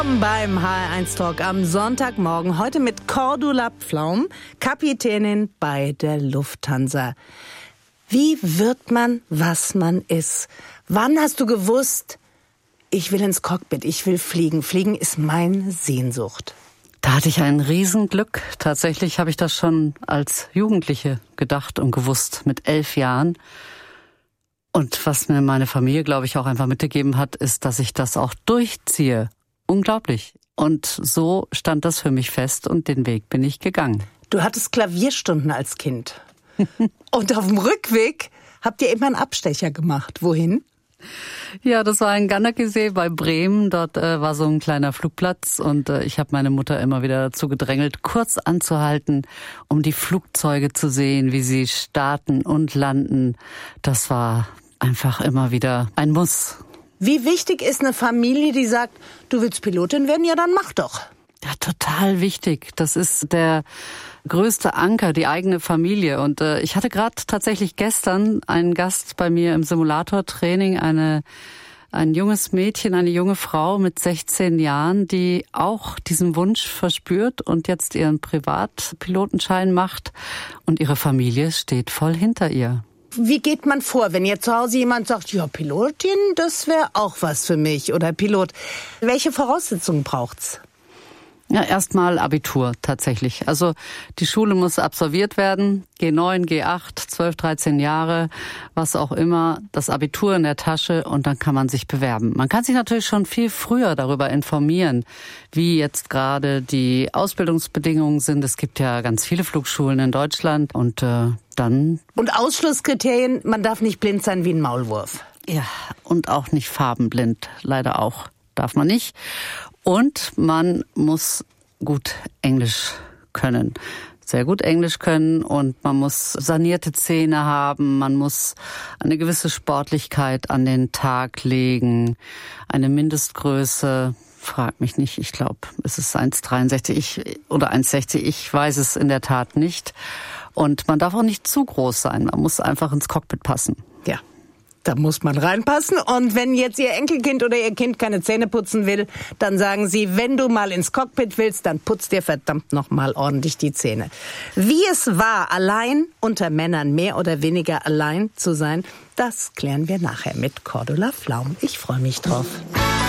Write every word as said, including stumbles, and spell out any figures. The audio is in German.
Beim H R eins Talk am Sonntagmorgen, heute mit Cordula Pflaum, Kapitänin bei der Lufthansa. Wie wird man, was man ist? Wann hast du gewusst, ich will ins Cockpit, ich will fliegen. Fliegen ist meine Sehnsucht. Da hatte ich ein Riesenglück. Tatsächlich habe ich das schon als Jugendliche gedacht und gewusst, mit elf Jahren. Und was mir meine Familie, glaube ich, auch einfach mitgegeben hat, ist, dass ich das auch durchziehe. Unglaublich. Und so stand das für mich fest und den Weg bin ich gegangen. Du hattest Klavierstunden als Kind. Und auf dem Rückweg habt ihr immer einen Abstecher gemacht. Wohin? Ja, das war in Ganderkesee bei Bremen. Dort äh, war so ein kleiner Flugplatz und äh, ich habe meine Mutter immer wieder dazu gedrängelt, kurz anzuhalten, um die Flugzeuge zu sehen, wie sie starten und landen. Das war einfach immer wieder ein Muss. Wie wichtig ist eine Familie, die sagt, du willst Pilotin werden? Ja, dann mach doch. Ja, total wichtig. Das ist der größte Anker, die eigene Familie. Und äh, ich hatte gerade tatsächlich gestern einen Gast bei mir im Simulatortraining, eine ein junges Mädchen, eine junge Frau mit sechzehn Jahren, die auch diesen Wunsch verspürt und jetzt ihren Privatpilotenschein macht. Und ihre Familie steht voll hinter ihr. Wie geht man vor, wenn jetzt zu Hause jemand sagt, ja, Pilotin, das wäre auch was für mich oder Pilot? Welche Voraussetzungen braucht's? Ja, erstmal Abitur tatsächlich. Also die Schule muss absolviert werden, G neun, G acht, zwölf, dreizehn Jahre, was auch immer, das Abitur in der Tasche und dann kann man sich bewerben. Man kann sich natürlich schon viel früher darüber informieren, wie jetzt gerade die Ausbildungsbedingungen sind. Es gibt ja ganz viele Flugschulen in Deutschland und äh, dann... Und Ausschlusskriterien, man darf nicht blind sein wie ein Maulwurf. Ja, und auch nicht farbenblind, leider auch, darf man nicht. Und man muss gut Englisch können, sehr gut Englisch können und man muss sanierte Zähne haben, man muss eine gewisse Sportlichkeit an den Tag legen, eine Mindestgröße, frag mich nicht, ich glaube, es ist eins Komma dreiundsechzig ich, oder eins Komma sechzig, ich weiß es in der Tat nicht. Und man darf auch nicht zu groß sein, man muss einfach ins Cockpit passen. Ja. Da muss man reinpassen. Und wenn jetzt Ihr Enkelkind oder Ihr Kind keine Zähne putzen will, dann sagen Sie, wenn du mal ins Cockpit willst, dann putz dir verdammt noch mal ordentlich die Zähne. Wie es war, allein unter Männern mehr oder weniger allein zu sein, das klären wir nachher mit Cordula Pflaum. Ich freue mich drauf.